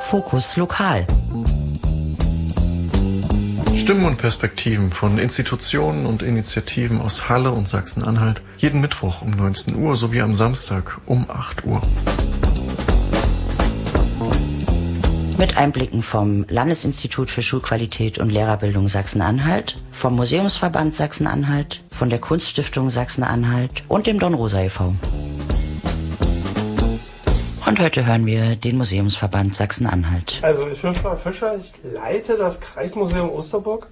Fokus Lokal. Stimmen und Perspektiven von Institutionen und Initiativen aus Halle und Sachsen-Anhalt jeden Mittwoch um 19 Uhr sowie am Samstag um 8 Uhr. Mit Einblicken vom Landesinstitut für Schulqualität und Lehrerbildung Sachsen-Anhalt, vom Museumsverband Sachsen-Anhalt, von der Kunststiftung Sachsen-Anhalt und dem Dornrosa e.V. Und heute hören wir den Museumsverband Sachsen-Anhalt. Also ich bin Frank Fischer, ich leite das Kreismuseum Osterburg,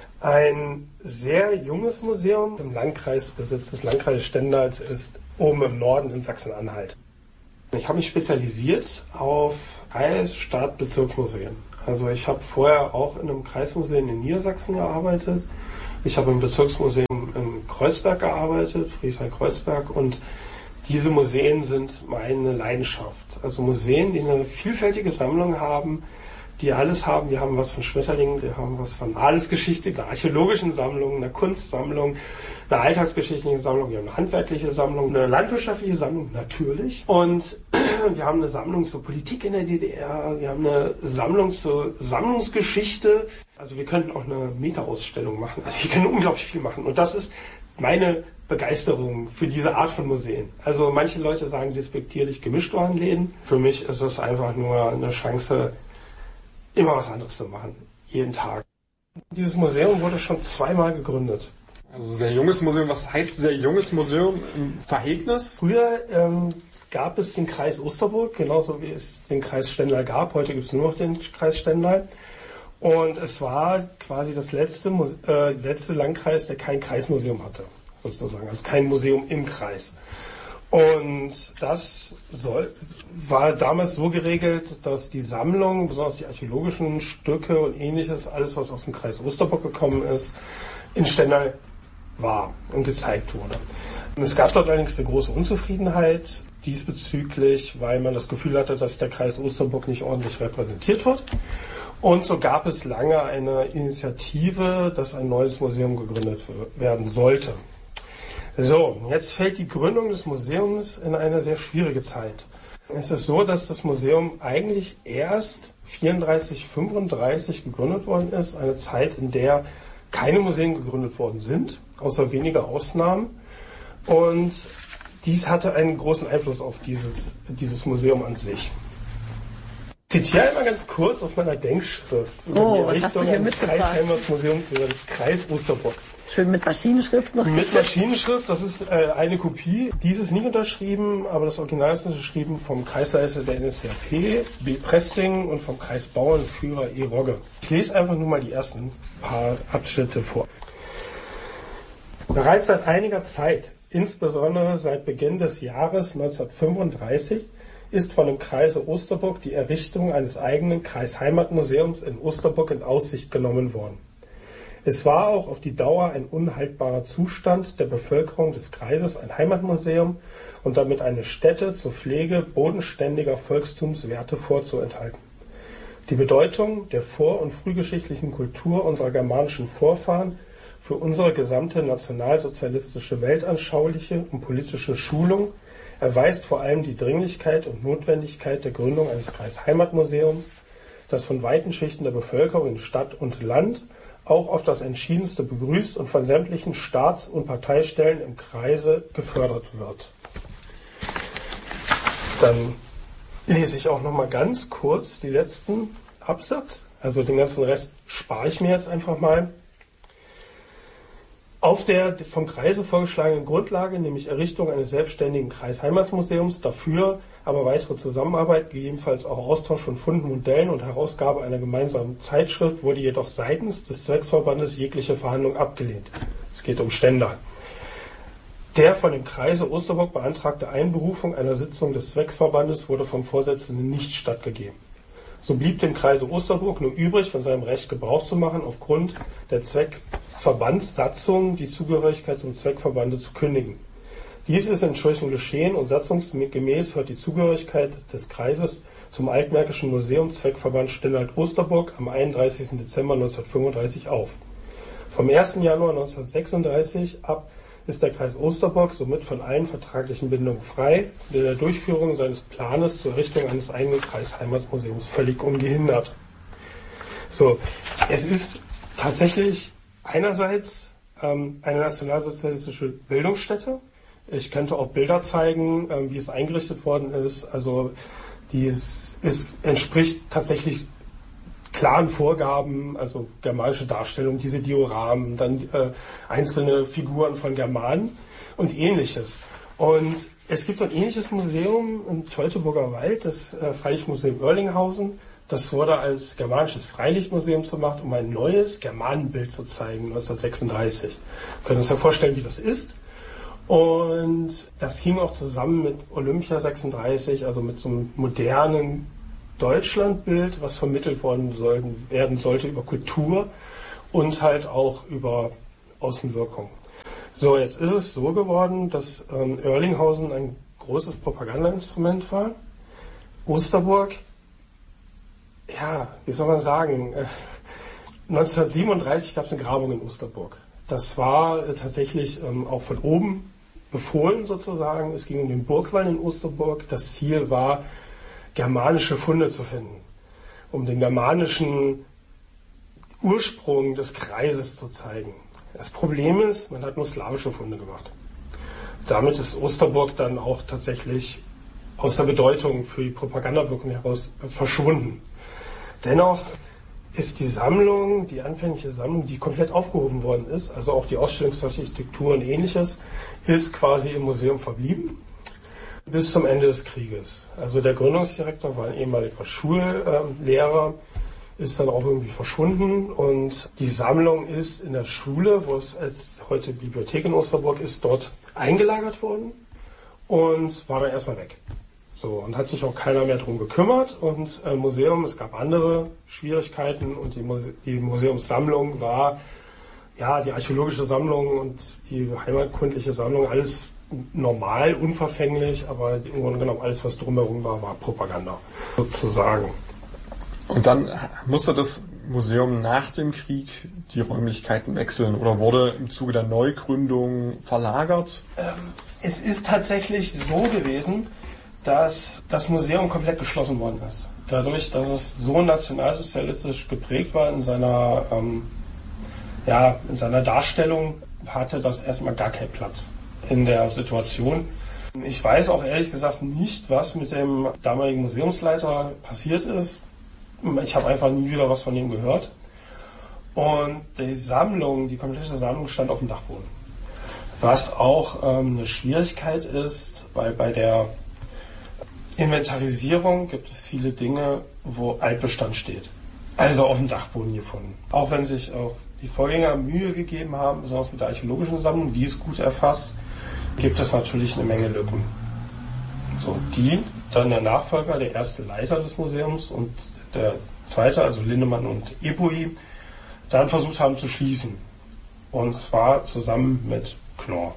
ein sehr junges Museum im Landkreisbesitz des Landkreises Stendal, ist oben im Norden in Sachsen-Anhalt. Ich habe mich spezialisiert auf Kreis-, Stadt-, Bezirksmuseen. Also ich habe vorher auch in einem Kreismuseum in Niedersachsen gearbeitet. Ich habe im Bezirksmuseum in Kreuzberg gearbeitet, Friesheim-Kreuzberg, und diese Museen sind meine Leidenschaft. Also Museen, die eine vielfältige Sammlung haben, die alles haben. Wir haben was von Schmetterlingen, wir haben was von Adelsgeschichte, einer archäologischen Sammlung, einer Kunstsammlung, einer alltagsgeschichtlichen Sammlung, wir haben eine handwerkliche Sammlung, eine landwirtschaftliche Sammlung, natürlich. Und wir haben eine Sammlung zur Politik in der DDR, wir haben eine Sammlung zur Sammlungsgeschichte. Also wir könnten auch eine Meta-Ausstellung machen. Also wir können unglaublich viel machen. Und das ist meine Begeisterung für diese Art von Museen. Also manche Leute sagen despektierlich Gemischtwarenläden. Für mich ist es einfach nur eine Chance, immer was anderes zu machen. Jeden Tag. Dieses Museum wurde schon 2-mal gegründet. Also sehr junges Museum. Was heißt sehr junges Museum im Verhältnis? Früher gab es den Kreis Osterburg, genauso wie es den Kreis Stendal gab. Heute gibt es nur noch den Kreis Stendal. Und es war quasi das letzte Landkreis, der kein Kreismuseum hatte, sozusagen. Also kein Museum im Kreis. Und das war damals so geregelt, dass die Sammlung, besonders die archäologischen Stücke und ähnliches, alles was aus dem Kreis Osterburg gekommen ist, in Stendal war und gezeigt wurde. Und es gab dort allerdings eine große Unzufriedenheit diesbezüglich, weil man das Gefühl hatte, dass der Kreis Osterburg nicht ordentlich repräsentiert wird. Und so gab es lange eine Initiative, dass ein neues Museum gegründet werden sollte. So, jetzt fällt die Gründung des Museums in eine sehr schwierige Zeit. Es ist so, dass das Museum eigentlich erst 34, 35 gegründet worden ist, eine Zeit, in der keine Museen gegründet worden sind, außer wenige Ausnahmen. Und dies hatte einen großen Einfluss auf dieses Museum an sich. Ich zitiere einmal ganz kurz aus meiner Denkschrift über die Errichtung eines Kreisheimatmuseums für das Kreis Osterburg. Schön mit Maschinenschrift noch. Mit Maschinenschrift, das ist eine Kopie. Dies ist nicht unterschrieben, aber das Original ist unterschrieben vom Kreisleiter der NSDAP, B. Presting, und vom Kreisbauernführer E. Rogge. Ich lese einfach nur mal die ersten paar Abschnitte vor. Bereits seit einiger Zeit, insbesondere seit Beginn des Jahres 1935, ist von dem Kreise Osterburg die Errichtung eines eigenen Kreisheimatmuseums in Osterburg in Aussicht genommen worden. Es war auch auf die Dauer ein unhaltbarer Zustand der Bevölkerung des Kreises, ein Heimatmuseum und damit eine Stätte zur Pflege bodenständiger Volkstumswerte vorzuenthalten. Die Bedeutung der vor- und frühgeschichtlichen Kultur unserer germanischen Vorfahren für unsere gesamte nationalsozialistische weltanschauliche und politische Schulung erweist vor allem die Dringlichkeit und Notwendigkeit der Gründung eines Kreisheimatmuseums, das von weiten Schichten der Bevölkerung in Stadt und Land auch auf das Entschiedenste begrüßt und von sämtlichen Staats- und Parteistellen im Kreise gefördert wird. Dann lese ich auch noch mal ganz kurz die letzten Absatz, also den ganzen Rest spare ich mir jetzt einfach mal. Auf der vom Kreise vorgeschlagenen Grundlage, nämlich Errichtung eines selbstständigen Kreisheimatmuseums, dafür aber weitere Zusammenarbeit, gegebenenfalls auch Austausch von Funden, Modellen und Herausgabe einer gemeinsamen Zeitschrift, wurde jedoch seitens des Zwecksverbandes jegliche Verhandlung abgelehnt. Es geht um Stendal. Der von dem Kreise Osterburg beantragte Einberufung einer Sitzung des Zwecksverbandes wurde vom Vorsitzenden nicht stattgegeben. So blieb dem Kreise Osterburg nur übrig, von seinem Recht Gebrauch zu machen, aufgrund der Zweckverbandssatzung die Zugehörigkeit zum Zweckverbande zu kündigen. Dies ist inzwischen geschehen und satzungsgemäß hört die Zugehörigkeit des Kreises zum Altmärkischen Museum Zweckverband Stendal-Osterburg am 31. Dezember 1935 auf. Vom 1. Januar 1936 ab ist der Kreis Osterburg somit von allen vertraglichen Bindungen frei und in der Durchführung seines Planes zur Errichtung eines eigenen Kreisheimatmuseums völlig ungehindert. So, es ist tatsächlich einerseits eine nationalsozialistische Bildungsstätte. Ich könnte auch Bilder zeigen, wie es eingerichtet worden ist. Also entspricht tatsächlich klaren Vorgaben, also germanische Darstellung, diese Dioramen, dann einzelne Figuren von Germanen und Ähnliches. Und es gibt so ein ähnliches Museum im Teutoburger Wald, das Freilichtmuseum Oerlinghausen. Das wurde als germanisches Freilichtmuseum gemacht, um ein neues Germanenbild zu zeigen, 1936. Wir können uns ja vorstellen, wie das ist. Und das hing auch zusammen mit Olympia 36, also mit so einem modernen Deutschlandbild, was vermittelt werden sollte über Kultur und halt auch über Außenwirkung. So, jetzt ist es so geworden, dass Oerlinghausen ein großes Propagandainstrument war. Osterburg, ja, wie soll man sagen, 1937 gab es eine Grabung in Osterburg. Das war tatsächlich auch von oben befohlen sozusagen. Es ging um den Burgwall in Osterburg. Das Ziel war, germanische Funde zu finden, um den germanischen Ursprung des Kreises zu zeigen. Das Problem ist, man hat nur slawische Funde gemacht. Damit ist Osterburg dann auch tatsächlich aus der Bedeutung für die Propagandawirkung heraus verschwunden. Dennoch ist die Sammlung, die anfängliche Sammlung, die komplett aufgehoben worden ist, also auch die Ausstellungsarchitektur und Ähnliches, ist quasi im Museum verblieben bis zum Ende des Krieges. Also der Gründungsdirektor war ein ehemaliger Schullehrer, ist dann auch irgendwie verschwunden und die Sammlung ist in der Schule, wo es als heute Bibliothek in Osterburg ist, dort eingelagert worden und war dann erstmal weg. So, und hat sich auch keiner mehr drum gekümmert und Museum, es gab andere Schwierigkeiten und die Museumssammlung war, ja, die archäologische Sammlung und die heimatkundliche Sammlung, alles normal, unverfänglich, aber im Grunde genommen alles, was drumherum war, war Propaganda, sozusagen. Und dann musste das Museum nach dem Krieg die Räumlichkeiten wechseln oder wurde im Zuge der Neugründung verlagert? Es ist tatsächlich so gewesen, dass das Museum komplett geschlossen worden ist. Dadurch, dass es so nationalsozialistisch geprägt war in seiner Darstellung, hatte das erstmal gar keinen Platz in der Situation. Ich weiß auch ehrlich gesagt nicht, was mit dem damaligen Museumsleiter passiert ist. Ich habe einfach nie wieder was von ihm gehört. Und die komplette Sammlung stand auf dem Dachboden. Was auch eine Schwierigkeit ist, weil bei der Inventarisierung gibt es viele Dinge, wo Altbestand steht. Also auf dem Dachboden gefunden. Auch wenn sich auch die Vorgänger Mühe gegeben haben, besonders mit der archäologischen Sammlung, die ist gut erfasst, gibt es natürlich eine Menge Lücken. So, die dann der Nachfolger, der erste Leiter des Museums und der zweite, also Lindemann und Epui, dann versucht haben zu schließen. Und zwar zusammen mit Knorr.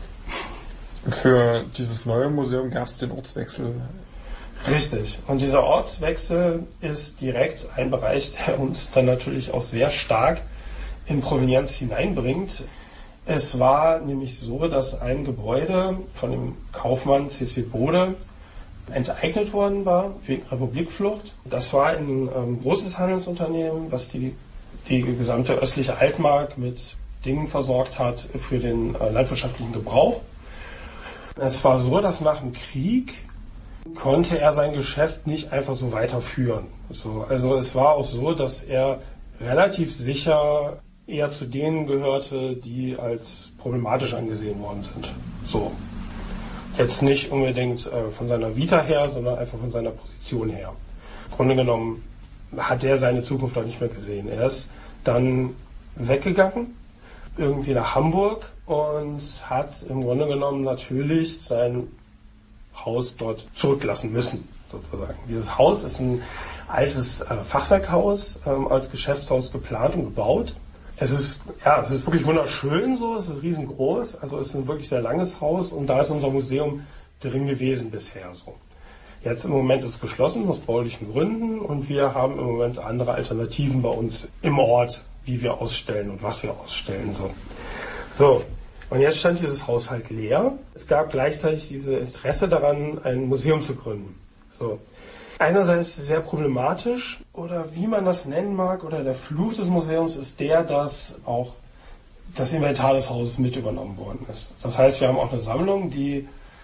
Für dieses neue Museum gab es den Ortswechsel. Richtig. Und dieser Ortswechsel ist direkt ein Bereich, der uns dann natürlich auch sehr stark in Provenienz hineinbringt. Es war nämlich so, dass ein Gebäude von dem Kaufmann C.C. Bode enteignet worden war wegen Republikflucht. Das war ein großes Handelsunternehmen, was die gesamte östliche Altmark mit Dingen versorgt hat für den landwirtschaftlichen Gebrauch. Es war so, dass nach dem Krieg konnte er sein Geschäft nicht einfach so weiterführen. Also es war auch so, dass er relativ sicher eher zu denen gehörte, die als problematisch angesehen worden sind. So. Jetzt nicht unbedingt von seiner Vita her, sondern einfach von seiner Position her. Im Grunde genommen hat er seine Zukunft noch nicht mehr gesehen. Er ist dann weggegangen, irgendwie nach Hamburg und hat im Grunde genommen natürlich sein Haus dort zurücklassen müssen, sozusagen. Dieses Haus ist ein altes Fachwerkhaus als Geschäftshaus geplant und gebaut. Es ist wirklich wunderschön so, es ist riesengroß, also es ist ein wirklich sehr langes Haus und da ist unser Museum drin gewesen bisher so. Jetzt im Moment ist es geschlossen aus baulichen Gründen und wir haben im Moment andere Alternativen bei uns im Ort, wie wir ausstellen und was wir ausstellen. So, Und jetzt stand dieses Haus halt leer. Es gab gleichzeitig dieses Interesse daran, ein Museum zu gründen. So. Einerseits sehr problematisch, oder wie man das nennen mag, oder der Fluch des Museums ist der, dass auch das Inventar des Hauses mit übernommen worden ist. Das heißt, wir haben auch eine Sammlung, die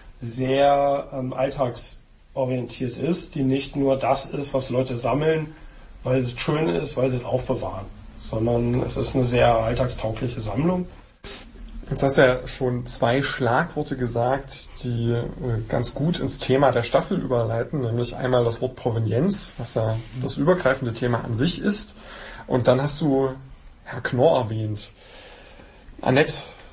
sehr alltagsorientiert ist, die nicht nur das ist, was Leute sammeln, weil es schön ist, weil sie es aufbewahren, sondern es ist eine sehr alltagstaugliche Sammlung. Jetzt hast du ja schon 2 Schlagworte gesagt, die ganz gut ins Thema der Staffel überleiten, nämlich einmal das Wort Provenienz, was ja das übergreifende Thema an sich ist, und dann hast du Herr Knorr erwähnt. Annette,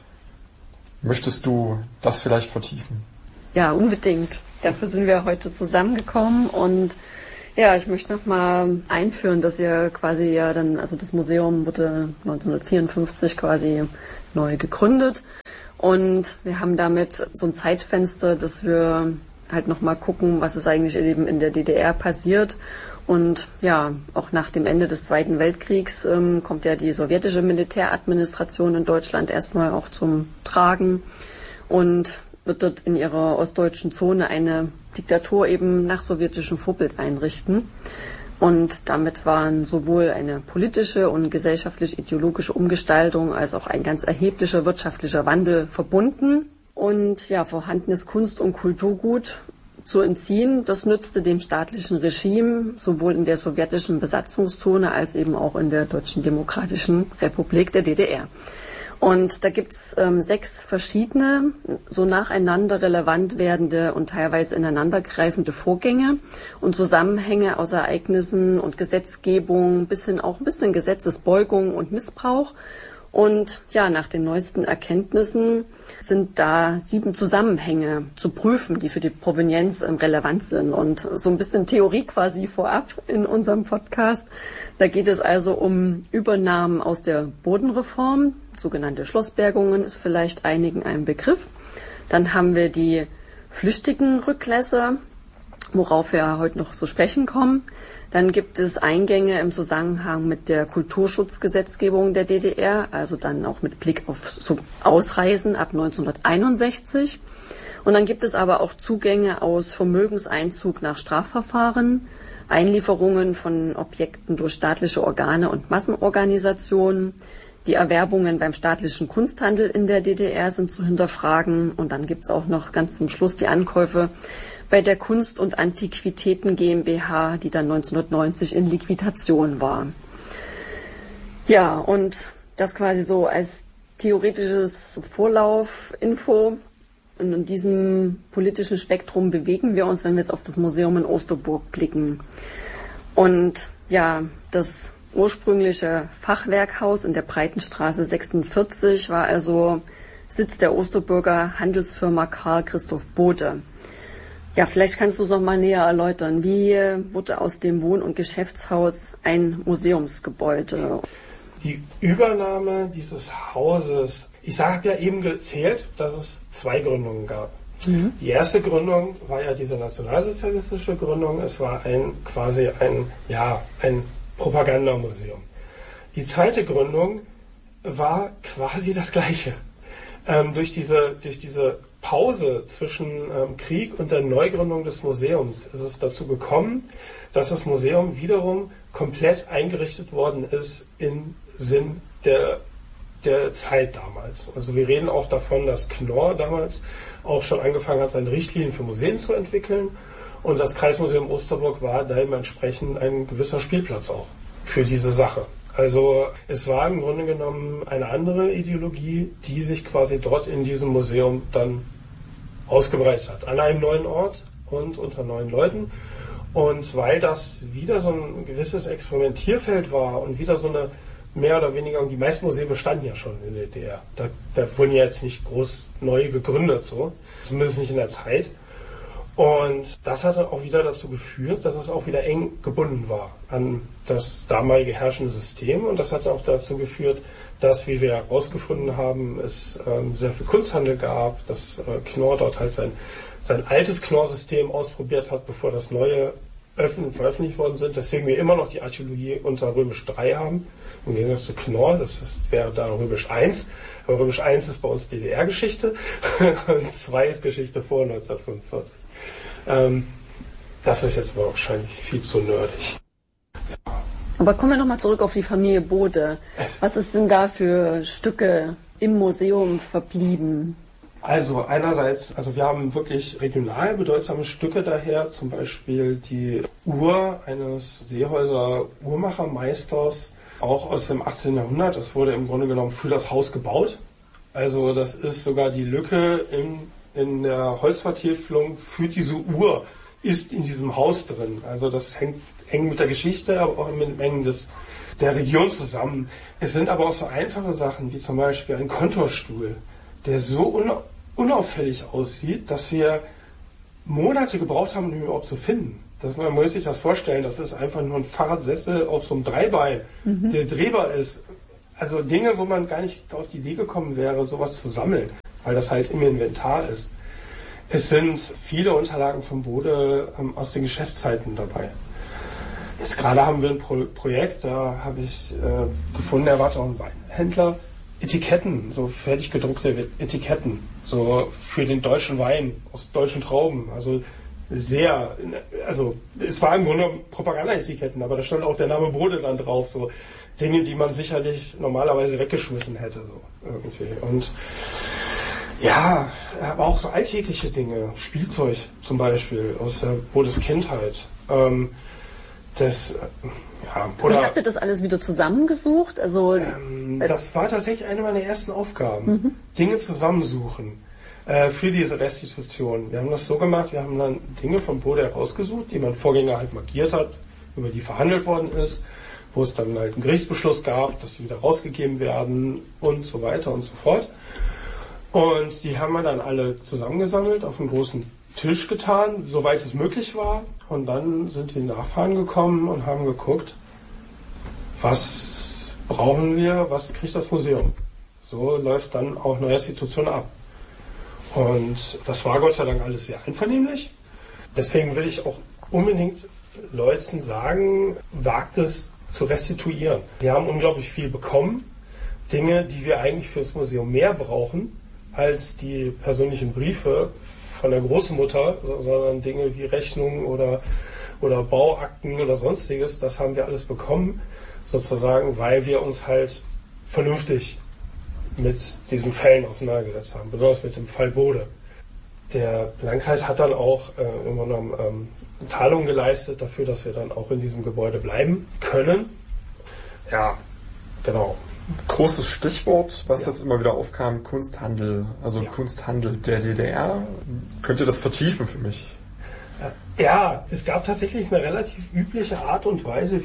möchtest du das vielleicht vertiefen? Ja, unbedingt. Dafür sind wir heute zusammengekommen und ja, ich möchte noch mal einführen, dass ihr quasi ja dann, also das Museum wurde 1954 quasi neu gegründet und wir haben damit so ein Zeitfenster, dass wir halt noch mal gucken, was ist eigentlich eben in der DDR passiert. Und ja, auch nach dem Ende des Zweiten Weltkriegs kommt ja die sowjetische Militäradministration in Deutschland erstmal auch zum Tragen und wird dort in ihrer ostdeutschen Zone eine Diktatur eben nach sowjetischem Vorbild einrichten. Und damit waren sowohl eine politische und gesellschaftlich-ideologische Umgestaltung als auch ein ganz erheblicher wirtschaftlicher Wandel verbunden. Und ja, vorhandenes Kunst- und Kulturgut zu entziehen, das nützte dem staatlichen Regime sowohl in der sowjetischen Besatzungszone als eben auch in der Deutschen Demokratischen Republik der DDR. Und da gibt's 6 verschiedene, so nacheinander relevant werdende und teilweise ineinandergreifende Vorgänge und Zusammenhänge aus Ereignissen und Gesetzgebung bis hin auch ein bisschen Gesetzesbeugung und Missbrauch. Und ja, nach den neuesten Erkenntnissen sind da 7 Zusammenhänge zu prüfen, die für die Provenienz relevant sind. Und so ein bisschen Theorie quasi vorab in unserem Podcast. Da geht es also um Übernahmen aus der Bodenreform. Sogenannte Schlossbergungen ist vielleicht einigen ein Begriff. Dann haben wir die flüchtigen Rücklässe, worauf wir heute noch zu sprechen kommen. Dann gibt es Eingänge im Zusammenhang mit der Kulturschutzgesetzgebung der DDR, also dann auch mit Blick auf Ausreisen ab 1961. Und dann gibt es aber auch Zugänge aus Vermögenseinzug nach Strafverfahren, Einlieferungen von Objekten durch staatliche Organe und Massenorganisationen. Die Erwerbungen beim staatlichen Kunsthandel in der DDR sind zu hinterfragen. Und dann gibt es auch noch ganz zum Schluss die Ankäufe bei der Kunst- und Antiquitäten GmbH, die dann 1990 in Liquidation war. Ja, und das quasi so als theoretisches Vorlaufinfo. Und in diesem politischen Spektrum bewegen wir uns, wenn wir jetzt auf das Museum in Osterburg blicken. Und ja, das ursprüngliche Fachwerkhaus in der Breitenstraße 46 war also Sitz der Osterburger Handelsfirma Karl Christoph Bothe. Ja, vielleicht kannst du es noch mal näher erläutern. Wie wurde aus dem Wohn- und Geschäftshaus ein Museumsgebäude? Die Übernahme dieses Hauses, ich habe ja eben gezählt, dass es 2 Gründungen gab. Mhm. Die erste Gründung war ja diese nationalsozialistische Gründung. Es war quasi ein Propagandamuseum. Die zweite Gründung war quasi das Gleiche. Durch diese Pause zwischen Krieg und der Neugründung des Museums ist es dazu gekommen, dass das Museum wiederum komplett eingerichtet worden ist im Sinn der Zeit damals. Also wir reden auch davon, dass Knorr damals auch schon angefangen hat, seine Richtlinien für Museen zu entwickeln. Und das Kreismuseum Osterburg war dementsprechend ein gewisser Spielplatz auch für diese Sache. Also es war im Grunde genommen eine andere Ideologie, die sich quasi dort in diesem Museum dann ausgebreitet hat. An einem neuen Ort und unter neuen Leuten. Und weil das wieder so ein gewisses Experimentierfeld war und wieder so eine mehr oder weniger, und die meisten Museen bestanden ja schon in der DDR. Da wurden ja jetzt nicht groß neu gegründet, so. Zumindest nicht in der Zeit. Und das hat dann auch wieder dazu geführt, dass es auch wieder eng gebunden war an das damalige herrschende System. Und das hat auch dazu geführt, dass, wie wir herausgefunden haben, es sehr viel Kunsthandel gab, dass Knorr dort halt sein altes Knorr-System ausprobiert hat, bevor das neue veröffentlicht worden sind, deswegen wir immer noch die Archäologie unter Römisch 3 haben, im Gegensatz zu Knorr, wäre da Römisch 1, aber Römisch 1 ist bei uns DDR-Geschichte und 2 ist Geschichte vor 1945. Das ist jetzt aber wahrscheinlich viel zu nerdig. Aber kommen wir nochmal zurück auf die Familie Bode. Was ist denn da für Stücke im Museum verblieben? Also einerseits, wir haben wirklich regional bedeutsame Stücke daher, zum Beispiel die Uhr eines Seehäuser Uhrmachermeisters, auch aus dem 18. Jahrhundert. Das wurde im Grunde genommen für das Haus gebaut. Also das ist sogar die Lücke in der Holzvertäfelung für diese Uhr ist in diesem Haus drin. Also das hängt eng mit der Geschichte, aber auch mit dem Engen der Region zusammen. Es sind aber auch so einfache Sachen, wie zum Beispiel ein Kontorstuhl, der so unauffällig aussieht, dass wir Monate gebraucht haben, um ihn überhaupt zu finden. Man muss sich das vorstellen, das ist einfach nur ein Fahrradsessel auf so einem Dreibein, der drehbar ist. Also Dinge, wo man gar nicht auf die Idee gekommen wäre, sowas zu sammeln, weil das halt im Inventar ist. Es sind viele Unterlagen von Bode aus den Geschäftszeiten dabei. Jetzt gerade haben wir ein Projekt, da habe ich gefunden, er war auch ein Weinhändler, Etiketten, so fertig gedruckte Etiketten, so für den deutschen Wein aus deutschen Trauben. Also es war im Grunde Propaganda-Etiketten, aber da stand auch der Name Bode dann drauf, so Dinge, die man sicherlich normalerweise weggeschmissen hätte, so irgendwie. Und ja, aber auch so alltägliche Dinge, Spielzeug zum Beispiel aus der Bodes Kindheit. Oder habt ihr das alles wieder zusammengesucht? Also das war tatsächlich eine meiner ersten Aufgaben, Dinge zusammensuchen für diese Restitution. Wir haben das so gemacht, wir haben dann Dinge von Bode herausgesucht, die mein Vorgänger halt markiert hat, über die verhandelt worden ist, wo es dann halt einen Gerichtsbeschluss gab, dass sie wieder rausgegeben werden und so weiter und so fort. Und die haben wir dann alle zusammengesammelt, auf einen großen Tisch getan, soweit es möglich war. Und dann sind die Nachfahren gekommen und haben geguckt, was brauchen wir, was kriegt das Museum. So läuft dann auch eine Restitution ab. Und das war Gott sei Dank alles sehr einvernehmlich. Deswegen will ich auch unbedingt Leuten sagen, wagt es zu restituieren. Wir haben unglaublich viel bekommen. Dinge, die wir eigentlich fürs Museum mehr brauchen, als die persönlichen Briefe von der Großmutter, sondern Dinge wie Rechnungen oder Bauakten oder sonstiges, das haben wir alles bekommen, sozusagen, weil wir uns halt vernünftig mit diesen Fällen auseinandergesetzt haben, besonders mit dem Fall Bode. Der Landkreis hat dann auch Zahlungen geleistet dafür, dass wir dann auch in diesem Gebäude bleiben können. Ja, genau. Großes Stichwort, was jetzt immer wieder aufkam, Kunsthandel. Also Kunsthandel der DDR. Könnt ihr das vertiefen für mich? Ja, es gab tatsächlich eine relativ übliche Art und Weise,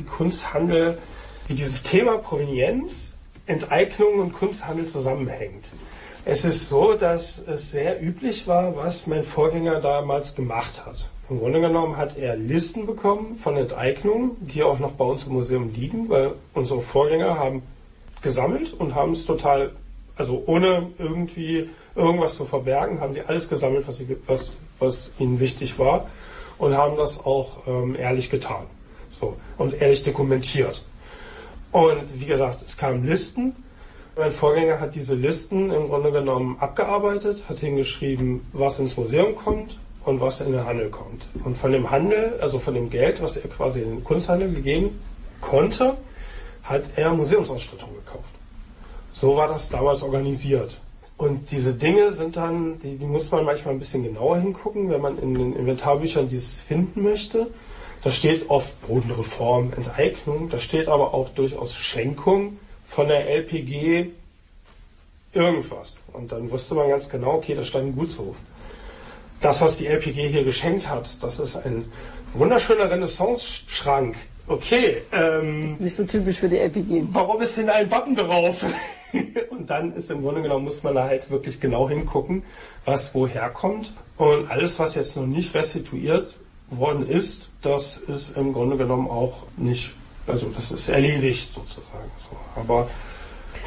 wie dieses Thema Provenienz, Enteignung und Kunsthandel zusammenhängt. Es ist so, dass es sehr üblich war, was mein Vorgänger damals gemacht hat. Im Grunde genommen hat er Listen bekommen von Enteignungen, die auch noch bei uns im Museum liegen, weil unsere Vorgänger haben gesammelt und haben es total, also ohne irgendwie irgendwas zu verbergen, haben die alles gesammelt, was ihnen wichtig war und haben das auch ehrlich getan. So, und ehrlich dokumentiert. Und wie gesagt, es kamen Listen. Mein Vorgänger hat diese Listen im Grunde genommen abgearbeitet, hat hingeschrieben, was ins Museum kommt und was in den Handel kommt. Und von dem Handel, also von dem Geld, was er quasi in den Kunsthandel gegeben konnte, hat er Museumsausstattung gekauft. So war das damals organisiert. Und diese Dinge sind dann, die muss man manchmal ein bisschen genauer hingucken, wenn man in den Inventarbüchern dieses finden möchte. Da steht oft Bodenreform, Enteignung, da steht aber auch durchaus Schenkung von der LPG irgendwas. Und dann wusste man ganz genau, okay, da stand ein Gutshof. Das, was die LPG hier geschenkt hat, das ist ein wunderschöner Renaissance-Schrank. Okay. Das ist nicht so typisch für die LPG. Warum ist denn ein Wappen drauf? Und dann ist im Grunde genommen, muss man da halt wirklich genau hingucken, was woher kommt. Und alles, was jetzt noch nicht restituiert worden ist, das ist im Grunde genommen auch nicht, also das ist erledigt sozusagen. So. Aber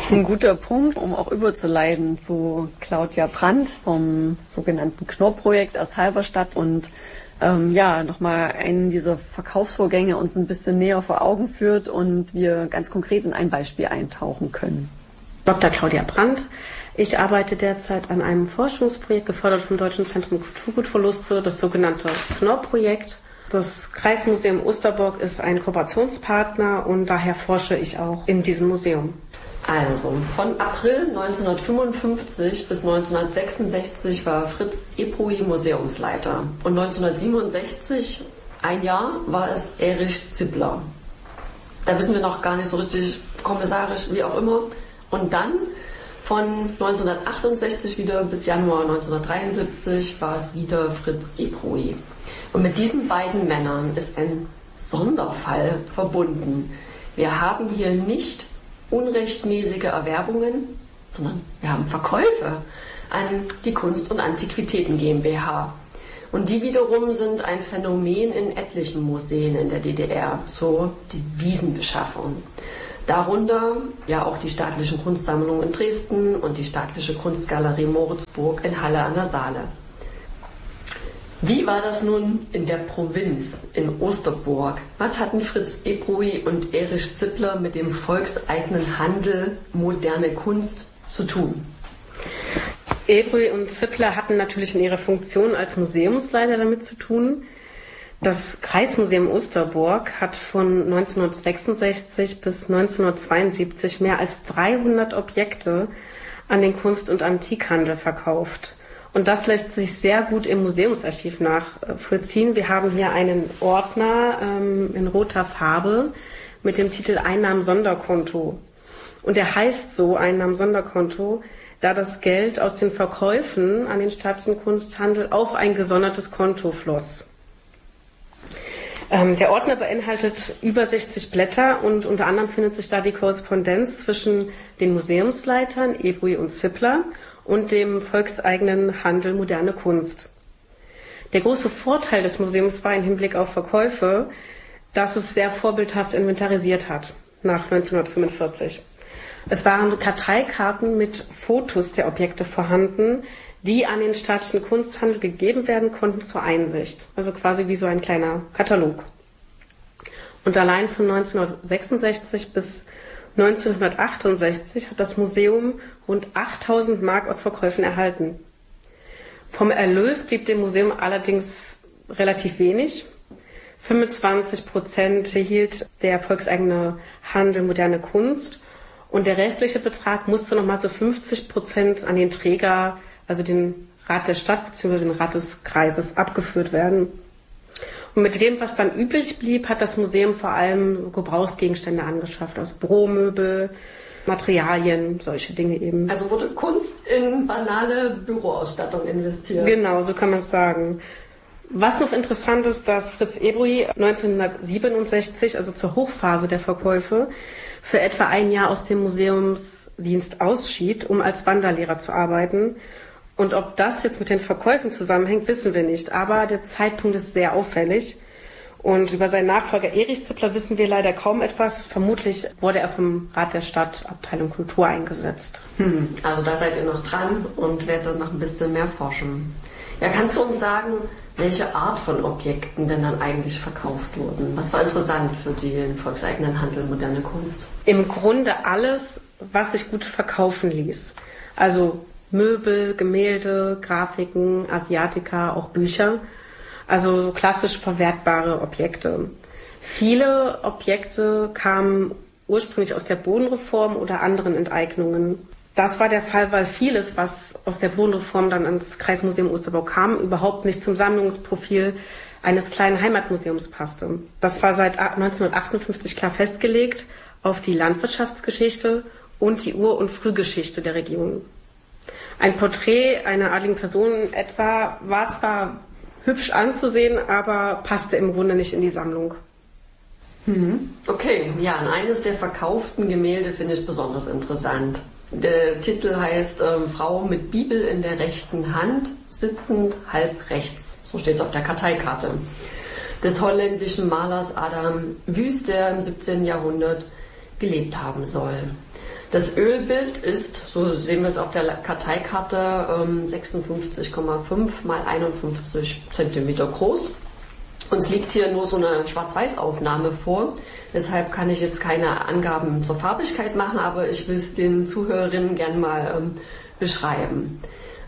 Ein guter Punkt, um auch überzuleiten zu Claudia Brandt vom sogenannten Knorr-Projekt aus Halberstadt und nochmal einen dieser Verkaufsvorgänge uns ein bisschen näher vor Augen führt und wir ganz konkret in ein Beispiel eintauchen können. Dr. Claudia Brandt. Ich arbeite derzeit an einem Forschungsprojekt, gefördert vom Deutschen Zentrum Kulturgutverluste, das sogenannte Knorr-Projekt. Das Kreismuseum Osterburg ist ein Kooperationspartner und daher forsche ich auch in diesem Museum. Also, von April 1955 bis 1966 war Fritz Ebruy Museumsleiter. Und 1967, ein Jahr, war es Erich Zippler. Da wissen wir noch gar nicht so richtig, kommissarisch, wie auch immer. Und dann von 1968 wieder bis Januar 1973 war es wieder Fritz Ebruy. Und mit diesen beiden Männern ist ein Sonderfall verbunden. Wir haben hier nicht unrechtmäßige Erwerbungen, sondern wir haben Verkäufe an die Kunst- und Antiquitäten GmbH. Und die wiederum sind ein Phänomen in etlichen Museen in der DDR, so die Wiesenbeschaffung. Darunter ja auch die staatlichen Kunstsammlungen in Dresden und die staatliche Kunstgalerie Moritzburg in Halle an der Saale. Wie war das nun in der Provinz, in Osterburg? Was hatten Fritz Ebruy und Erich Zippler mit dem volkseigenen Handel moderne Kunst zu tun? Ebruy und Zippler hatten natürlich in ihrer Funktion als Museumsleiter damit zu tun. Das Kreismuseum Osterburg hat von 1966 bis 1972 mehr als 300 Objekte an den Kunst- und Antikhandel verkauft. Und das lässt sich sehr gut im Museumsarchiv nachvollziehen. Wir haben hier einen Ordner in roter Farbe mit dem Titel Einnahmen-Sonderkonto. Und der heißt so Einnahmen-Sonderkonto, da das Geld aus den Verkäufen an den staatlichen Kunsthandel auf ein gesondertes Konto floss. Der Ordner beinhaltet über 60 Blätter und unter anderem findet sich da die Korrespondenz zwischen den Museumsleitern Ebruy und Zippler und dem volkseigenen Handel Moderne Kunst. Der große Vorteil des Museums war im Hinblick auf Verkäufe, dass es sehr vorbildhaft inventarisiert hat nach 1945. Es waren Karteikarten mit Fotos der Objekte vorhanden, die an den staatlichen Kunsthandel gegeben werden konnten zur Einsicht. Also quasi wie so ein kleiner Katalog. Und allein von 1966 bis 1968 hat das Museum rund 8.000 Mark aus Verkäufen erhalten. Vom Erlös blieb dem Museum allerdings relativ wenig. 25% erhielt der volkseigene Handel Moderne Kunst und der restliche Betrag musste nochmal zu 50% an den Träger, also den Rat der Stadt bzw. den Rat des Kreises, abgeführt werden. Und mit dem, was dann übrig blieb, hat das Museum vor allem Gebrauchsgegenstände angeschafft, also Büromöbel, Materialien, solche Dinge eben. Also wurde Kunst in banale Büroausstattung investiert. Genau, so kann man es sagen. Was noch interessant ist, dass Fritz Ebruy 1967, also zur Hochphase der Verkäufe, für etwa ein Jahr aus dem Museumsdienst ausschied, um als Wanderlehrer zu arbeiten. Und ob das jetzt mit den Verkäufen zusammenhängt, wissen wir nicht. Aber der Zeitpunkt ist sehr auffällig. Und über seinen Nachfolger Erich Zippler wissen wir leider kaum etwas. Vermutlich wurde er vom Rat der Stadt, Abteilung Kultur, eingesetzt. Also da seid ihr noch dran und werdet noch ein bisschen mehr forschen. Ja, kannst du uns sagen, welche Art von Objekten denn dann eigentlich verkauft wurden? Was war interessant für den volkseigenen Handel Moderne Kunst? Im Grunde alles, was sich gut verkaufen ließ. Also Möbel, Gemälde, Grafiken, Asiatika, auch Bücher. Also so klassisch verwertbare Objekte. Viele Objekte kamen ursprünglich aus der Bodenreform oder anderen Enteignungen. Das war der Fall, weil vieles, was aus der Bodenreform dann ans Kreismuseum Osterburg kam, überhaupt nicht zum Sammlungsprofil eines kleinen Heimatmuseums passte. Das war seit 1958 klar festgelegt auf die Landwirtschaftsgeschichte und die Ur- und Frühgeschichte der Region. Ein Porträt einer adligen Person etwa war zwar hübsch anzusehen, aber passte im Grunde nicht in die Sammlung. Okay, ja, und eines der verkauften Gemälde finde ich besonders interessant. Der Titel heißt Frau mit Bibel in der rechten Hand, sitzend halb rechts. So steht es auf der Karteikarte. Des holländischen Malers Adam Wüst, der im 17. Jahrhundert gelebt haben soll. Das Ölbild ist, so sehen wir es auf der Karteikarte, 56,5 mal 51 Zentimeter groß. Uns liegt hier nur so eine Schwarz-Weiß-Aufnahme vor. Deshalb kann ich jetzt keine Angaben zur Farbigkeit machen, aber ich will es den Zuhörerinnen gern mal beschreiben.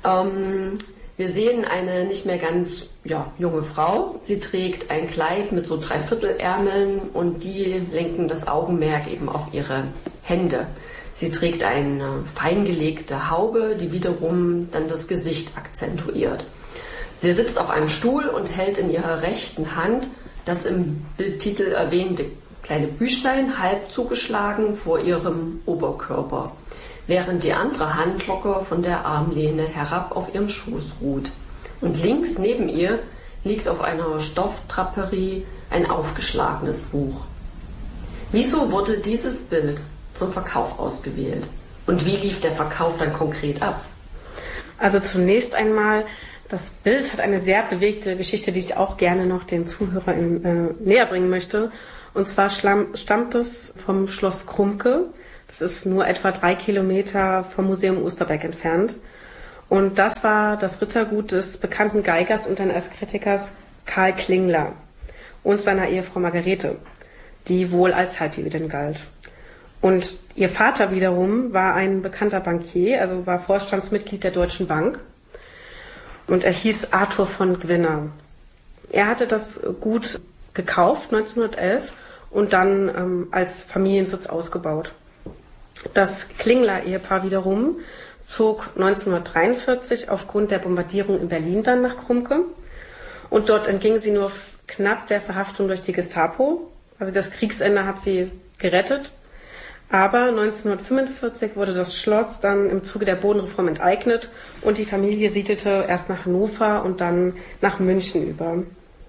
Wir sehen eine nicht mehr ganz junge Frau. Sie trägt ein Kleid mit so Dreiviertelärmeln und die lenken das Augenmerk eben auf ihre Hände. Sie trägt eine feingelegte Haube, die wiederum dann das Gesicht akzentuiert. Sie sitzt auf einem Stuhl und hält in ihrer rechten Hand das im Bildtitel erwähnte kleine Büchlein halb zugeschlagen vor ihrem Oberkörper, während die andere Hand locker von der Armlehne herab auf ihrem Schoß ruht. Und links neben ihr liegt auf einer Stoffdraperie ein aufgeschlagenes Buch. Wieso wurde dieses Bild zum Verkauf ausgewählt? Und wie lief der Verkauf dann konkret ab? Also zunächst einmal, das Bild hat eine sehr bewegte Geschichte, die ich auch gerne noch den Zuhörern näher bringen möchte. Und zwar stammt es vom Schloss Krumke. Das ist nur etwa 3 Kilometer vom Museum Osterberg entfernt. Und das war das Rittergut des bekannten Geigers und eines Kritikers Karl Klingler und seiner Ehefrau Margarete, die wohl als Halbjüdin galt. Und ihr Vater wiederum war ein bekannter Bankier, also war Vorstandsmitglied der Deutschen Bank. Und er hieß Arthur von Gwinner. Er hatte das Gut gekauft 1911 und dann als Familiensitz ausgebaut. Das Klingler-Ehepaar wiederum zog 1943 aufgrund der Bombardierung in Berlin dann nach Krumke. Und dort entging sie nur knapp der Verhaftung durch die Gestapo. Also das Kriegsende hat sie gerettet. Aber 1945 wurde das Schloss dann im Zuge der Bodenreform enteignet und die Familie siedelte erst nach Hannover und dann nach München über.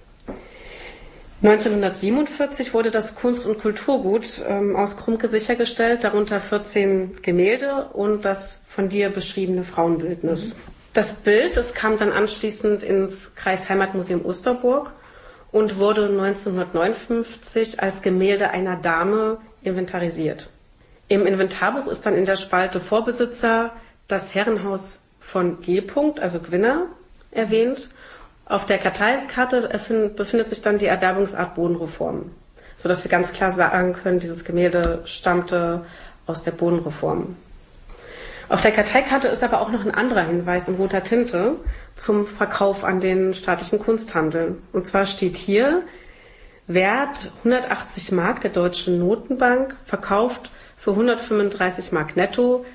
1947 wurde das Kunst- und Kulturgut aus Krumke sichergestellt, darunter 14 Gemälde und das von dir beschriebene Frauenbildnis. Das Bild, das kam dann anschließend ins Kreisheimatmuseum Osterburg und wurde 1959 als Gemälde einer Dame inventarisiert. Im Inventarbuch ist dann in der Spalte Vorbesitzer das Herrenhaus von G. also Gwinner, erwähnt. Auf der Karteikarte befindet sich dann die Erwerbungsart Bodenreform, sodass wir ganz klar sagen können, dieses Gemälde stammte aus der Bodenreform. Auf der Karteikarte ist aber auch noch ein anderer Hinweis in roter Tinte zum Verkauf an den staatlichen Kunsthandel. Und zwar steht hier, Wert 180 Mark der Deutschen Notenbank, verkauft für 135 Mark netto,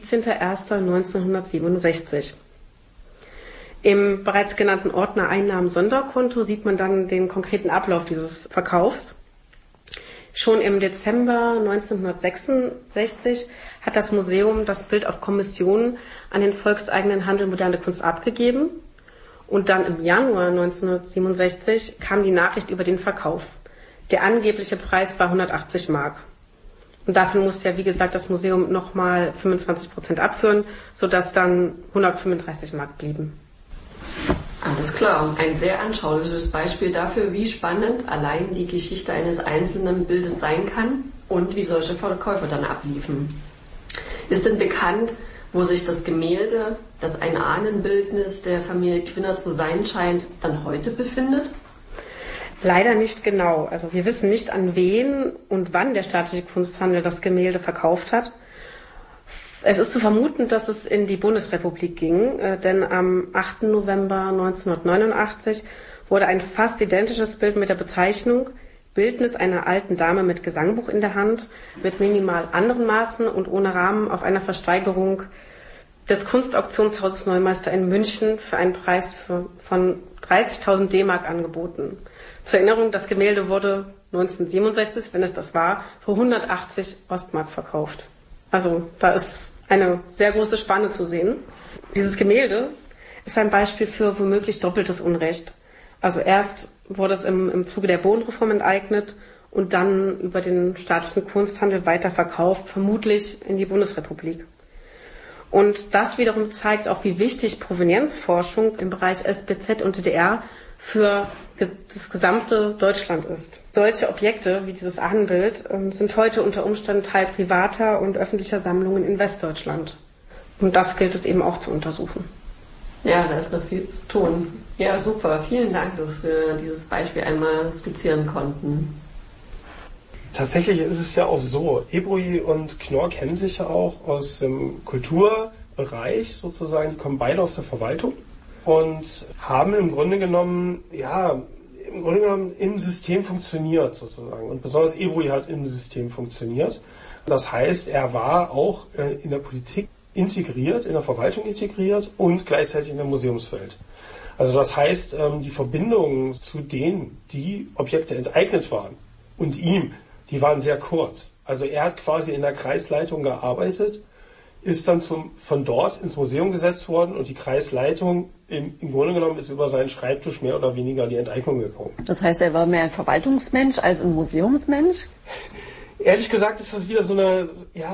17.01.1967. Im bereits genannten Ordner Einnahmen-Sonderkonto sieht man dann den konkreten Ablauf dieses Verkaufs. Schon im Dezember 1966 hat das Museum das Bild auf Kommission an den volkseigenen Handel Moderne Kunst abgegeben. Und dann im Januar 1967 kam die Nachricht über den Verkauf. Der angebliche Preis war 180 Mark. Und dafür musste ja, wie gesagt, das Museum nochmal 25% abführen, sodass dann 135 Mark blieben. Alles klar. Ein sehr anschauliches Beispiel dafür, wie spannend allein die Geschichte eines einzelnen Bildes sein kann und wie solche Verkäufe dann abliefen. Ist denn bekannt, wo sich das Gemälde, das ein Ahnenbildnis der Familie Gwinner zu sein scheint, dann heute befindet? Leider nicht genau. Also wir wissen nicht, an wen und wann der staatliche Kunsthandel das Gemälde verkauft hat. Es ist zu vermuten, dass es in die Bundesrepublik ging, denn am 8. November 1989 wurde ein fast identisches Bild mit der Bezeichnung Bildnis einer alten Dame mit Gesangbuch in der Hand, mit minimal anderen Maßen und ohne Rahmen auf einer Versteigerung des Kunstauktionshauses Neumeister in München für einen Preis von 30.000 D-Mark angeboten. Zur Erinnerung, das Gemälde wurde 1967, wenn es das war, für 180 Ostmark verkauft. Also da ist eine sehr große Spanne zu sehen. Dieses Gemälde ist ein Beispiel für womöglich doppeltes Unrecht. Also erst wurde es im Zuge der Bodenreform enteignet und dann über den staatlichen Kunsthandel weiterverkauft, vermutlich in die Bundesrepublik. Und das wiederum zeigt auch, wie wichtig Provenienzforschung im Bereich SBZ und DDR für das gesamte Deutschland ist. Solche Objekte wie dieses Ahnenbild sind heute unter Umständen Teil privater und öffentlicher Sammlungen in Westdeutschland. Und das gilt es eben auch zu untersuchen. Ja, da ist noch viel zu tun. Ja, super. Vielen Dank, dass wir dieses Beispiel einmal skizzieren konnten. Tatsächlich ist es ja auch so, Ebruy und Knorr kennen sich ja auch aus dem Kulturbereich sozusagen, die kommen beide aus der Verwaltung und haben im Grunde genommen im System funktioniert sozusagen. Und besonders Ebruy hat im System funktioniert. Das heißt, er war auch in der Politik integriert, in der Verwaltung integriert und gleichzeitig in der Museumswelt. Also das heißt, die Verbindungen zu denen, die Objekte enteignet waren und ihm, die waren sehr kurz. Also er hat quasi in der Kreisleitung gearbeitet, ist dann von dort ins Museum gesetzt worden und die Kreisleitung im Grunde genommen ist über seinen Schreibtisch mehr oder weniger die Enteignung gekommen. Das heißt, er war mehr ein Verwaltungsmensch als ein Museumsmensch? Ehrlich gesagt ist das wieder so eine,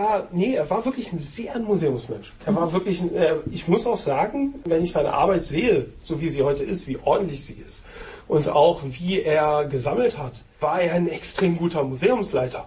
er war wirklich ein Museumsmensch. Er war wirklich, ich muss auch sagen, wenn ich seine Arbeit sehe, so wie sie heute ist, wie ordentlich sie ist und auch wie er gesammelt hat, war er ein extrem guter Museumsleiter.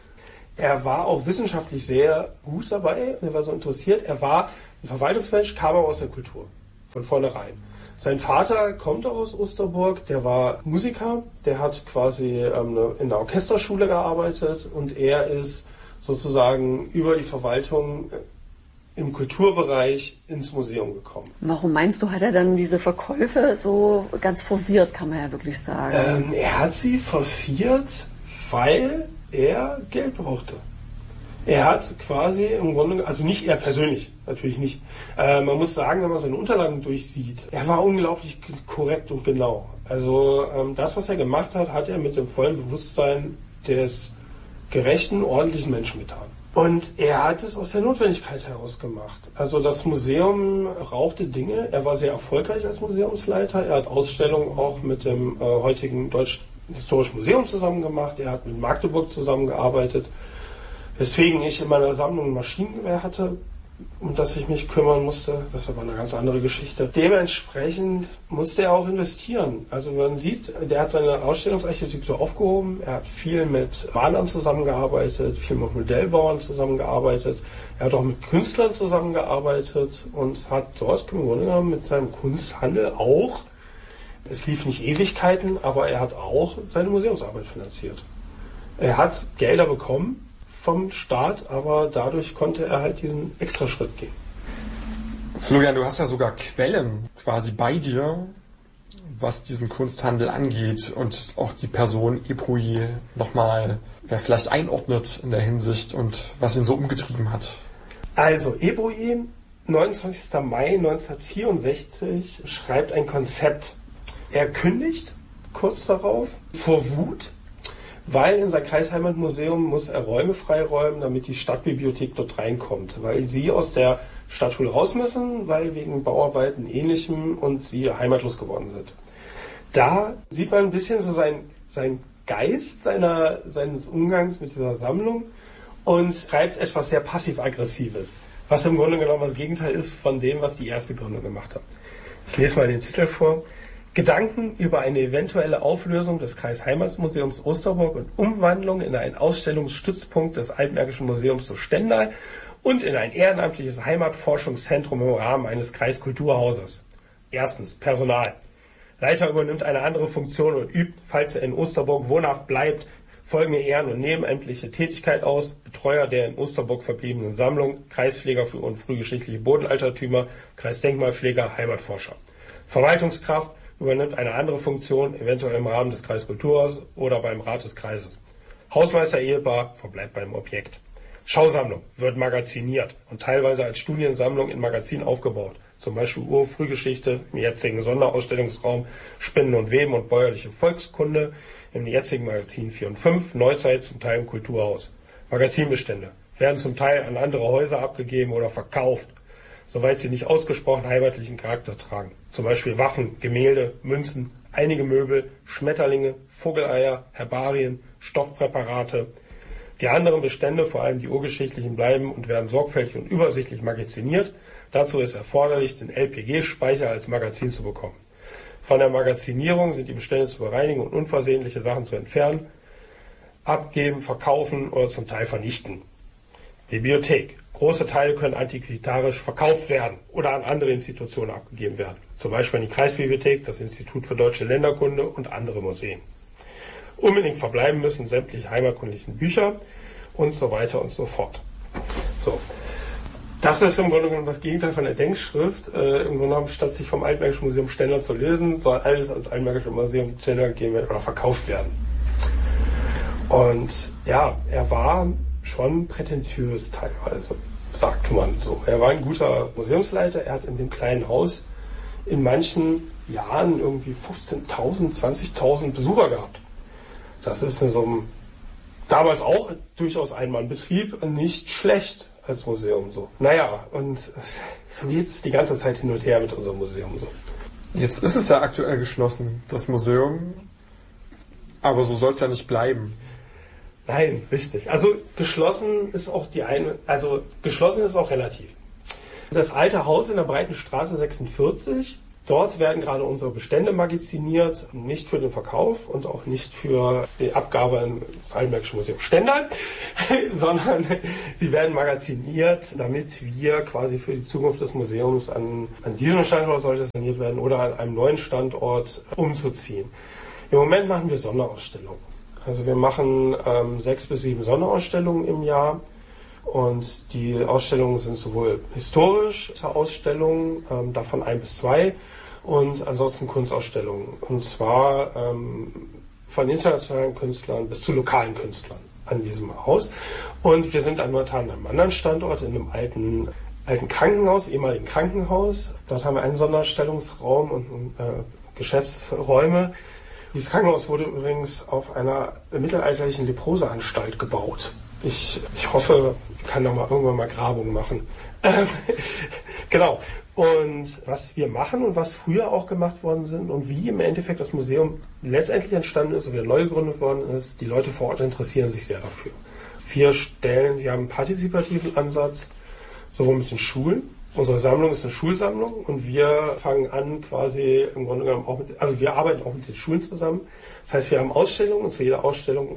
Er war auch wissenschaftlich sehr gut dabei, er war so interessiert. Er war ein Verwaltungsmensch, kam aber aus der Kultur, von vornherein. Sein Vater kommt auch aus Osterburg, der war Musiker, der hat quasi in der Orchesterschule gearbeitet und er ist sozusagen über die Verwaltung im Kulturbereich ins Museum gekommen. Warum meinst du, hat er dann diese Verkäufe so ganz forciert, kann man ja wirklich sagen? Er hat sie forciert, weil er Geld brauchte. Er hat quasi im Grunde, also nicht er persönlich, natürlich nicht. Man muss sagen, wenn man seine Unterlagen durchsieht, er war unglaublich korrekt und genau. Also das, was er gemacht hat, hat er mit dem vollen Bewusstsein des gerechten, ordentlichen Menschen getan. Und er hat es aus der Notwendigkeit heraus gemacht. Also das Museum brauchte Dinge. Er war sehr erfolgreich als Museumsleiter. Er hat Ausstellungen auch mit dem heutigen Deutschen Historischen Museum zusammen gemacht. Er hat mit Magdeburg zusammengearbeitet. Weswegen ich in meiner Sammlung ein Maschinengewehr hatte, um das ich mich kümmern musste. Das ist aber eine ganz andere Geschichte. Dementsprechend musste er auch investieren. Also man sieht, der hat seine Ausstellungsarchitektur aufgehoben. Er hat viel mit Malern zusammengearbeitet, viel mit Modellbauern zusammengearbeitet. Er hat auch mit Künstlern zusammengearbeitet und hat dort im Grunde genommen mit seinem Kunsthandel auch, es lief nicht Ewigkeiten, aber er hat auch seine Museumsarbeit finanziert. Er hat Gelder bekommen vom Staat, aber dadurch konnte er halt diesen Extraschritt gehen. Florian, du hast ja sogar Quellen quasi bei dir, was diesen Kunsthandel angeht und auch die Person Ebruy nochmal vielleicht einordnet in der Hinsicht und was ihn so umgetrieben hat. Also Ebruy, 29. Mai 1964, schreibt ein Konzept. Er kündigt kurz darauf vor Wut, weil in sein Kreisheimatmuseum muss er Räume freiräumen, damit die Stadtbibliothek dort reinkommt, weil sie aus der Stadtschule raus müssen, weil wegen Bauarbeiten Ähnlichem und sie heimatlos geworden sind. Da sieht man ein bisschen so sein Geist seines Umgangs mit dieser Sammlung und schreibt etwas sehr passiv-aggressives, was im Grunde genommen das Gegenteil ist von dem, was die erste Gründung gemacht hat. Ich lese mal den Titel vor. Gedanken über eine eventuelle Auflösung des Kreisheimatmuseums Osterburg und Umwandlung in einen Ausstellungsstützpunkt des Altmärkischen Museums zu Stendal und in ein ehrenamtliches Heimatforschungszentrum im Rahmen eines Kreiskulturhauses. Erstens, Personal. Leiter übernimmt eine andere Funktion und übt, falls er in Osterburg wohnhaft bleibt, folgende ehren- und nebenamtliche Tätigkeit aus: Betreuer der in Osterburg verbliebenen Sammlung, Kreispfleger für und frühgeschichtliche Bodenaltertümer, Kreisdenkmalpfleger, Heimatforscher. Verwaltungskraft übernimmt eine andere Funktion, eventuell im Rahmen des Kreiskulturhauses oder beim Rat des Kreises. Hausmeister-Ehepaar verbleibt beim Objekt. Schausammlung wird magaziniert und teilweise als Studiensammlung in Magazin aufgebaut, zum Beispiel Ur-Frühgeschichte im jetzigen Sonderausstellungsraum, Spinnen und Weben und bäuerliche Volkskunde im jetzigen Magazin 4 und 5, Neuzeit zum Teil im Kulturhaus. Magazinbestände werden zum Teil an andere Häuser abgegeben oder verkauft, soweit sie nicht ausgesprochen heimatlichen Charakter tragen. Zum Beispiel Waffen, Gemälde, Münzen, einige Möbel, Schmetterlinge, Vogeleier, Herbarien, Stoffpräparate. Die anderen Bestände, vor allem die urgeschichtlichen, bleiben und werden sorgfältig und übersichtlich magaziniert. Dazu ist erforderlich, den LPG-Speicher als Magazin zu bekommen. Von der Magazinierung sind die Bestände zu bereinigen und unversehentliche Sachen zu entfernen, abgeben, verkaufen oder zum Teil vernichten. Bibliothek. Große Teile können antiquitarisch verkauft werden oder an andere Institutionen abgegeben werden. Zum Beispiel an die Kreisbibliothek, das Institut für Deutsche Länderkunde und andere Museen. Unbedingt verbleiben müssen sämtliche heimatkundlichen Bücher und so weiter und so fort. So. Das ist im Grunde genommen das Gegenteil von der Denkschrift. Im Grunde genommen, statt sich vom Altmärkischen Museum Stendal zu lösen, soll alles ans Altmärkische Museum Stendal gegeben werden oder verkauft werden. Und ja, er war schon prätentiös teilweise, sagt man so. Er war ein guter Museumsleiter. Er hat in dem kleinen Haus in manchen Jahren irgendwie 15.000, 20.000 Besucher gehabt. Das ist in so einem damals auch durchaus Einmannbetrieb nicht schlecht als Museum so. Naja, und so geht es die ganze Zeit hin und her mit unserem Museum so. Jetzt ist es ja aktuell geschlossen, das Museum, aber so soll es ja nicht bleiben. Nein, richtig. Also geschlossen ist auch geschlossen ist auch relativ. Das alte Haus in der Breiten Straße 46, dort werden gerade unsere Bestände magaziniert, nicht für den Verkauf und auch nicht für die Abgabe ins Altmärkische Museum Stendal, sondern sie werden magaziniert, damit wir quasi für die Zukunft des Museums an diesem Standort sollte es saniert werden oder an einem neuen Standort umzuziehen. Im Moment machen wir Sonderausstellungen. Also wir machen 6 bis 7 Sonderausstellungen im Jahr. Und die Ausstellungen sind sowohl historische Ausstellungen, davon 1 bis 2, und ansonsten Kunstausstellungen. Und zwar von internationalen Künstlern bis zu lokalen Künstlern an diesem Haus. Und wir sind momentan an einem anderen Standort, in einem alten Krankenhaus, ehemaligen Krankenhaus. Dort haben wir einen Sonderausstellungsraum und Geschäftsräume. Dieses Krankenhaus wurde übrigens auf einer mittelalterlichen Leproseanstalt gebaut. Ich hoffe, ich kann da mal irgendwann mal Grabung machen. Genau. Und was wir machen und was früher auch gemacht worden sind und wie im Endeffekt das Museum letztendlich entstanden ist und wieder neu gegründet worden ist, die Leute vor Ort interessieren sich sehr dafür. Wir haben einen partizipativen Ansatz, sowohl mit den Schulen. Unsere Sammlung ist eine Schulsammlung und wir fangen an quasi im Grunde genommen auch wir arbeiten auch mit den Schulen zusammen. Das heißt, wir haben Ausstellungen und zu jeder Ausstellung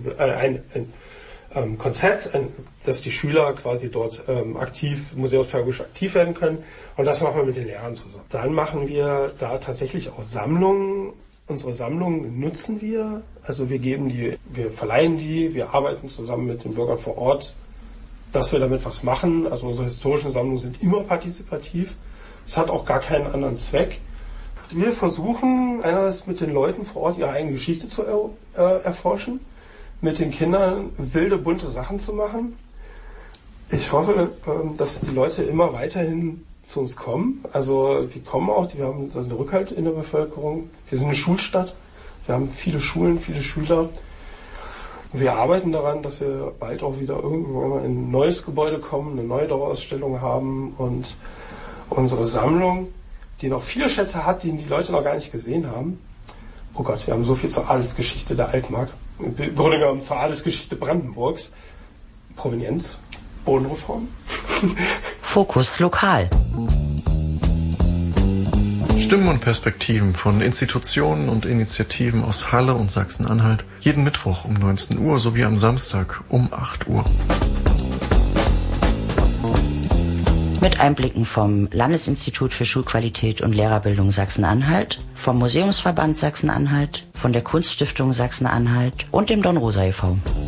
ein Konzept, dass die Schüler quasi dort museumspädagogisch aktiv werden können, und das machen wir mit den Lehrern zusammen. Dann machen wir da tatsächlich auch Sammlungen. Unsere Sammlungen nutzen wir, also wir verleihen die, wir arbeiten zusammen mit den Bürgern vor Ort, dass wir damit was machen. Also unsere historischen Sammlungen sind immer partizipativ. Es hat auch gar keinen anderen Zweck. Wir versuchen einerseits mit den Leuten vor Ort ihre eigene Geschichte zu erforschen, mit den Kindern wilde, bunte Sachen zu machen. Ich hoffe, dass die Leute immer weiterhin zu uns kommen. Also wir kommen auch, wir haben einen Rückhalt in der Bevölkerung. Wir sind eine Schulstadt. Wir haben viele Schulen, viele Schüler. Wir arbeiten daran, dass wir bald auch wieder irgendwann mal in ein neues Gebäude kommen, eine neue Dauerausstellung haben und unsere Sammlung, die noch viele Schätze hat, die die Leute noch gar nicht gesehen haben. Oh Gott, wir haben so viel zur Adelsgeschichte der Altmark. Im Grunde genommen zur Adelsgeschichte Brandenburgs. Provenienz, Bodenreform. Fokus lokal. Stimmen und Perspektiven von Institutionen und Initiativen aus Halle und Sachsen-Anhalt. Jeden Mittwoch um 19 Uhr sowie am Samstag um 8 Uhr. Mit Einblicken vom Landesinstitut für Schulqualität und Lehrerbildung Sachsen-Anhalt, vom Museumsverband Sachsen-Anhalt, von der Kunststiftung Sachsen-Anhalt und dem Dornrosa e.V.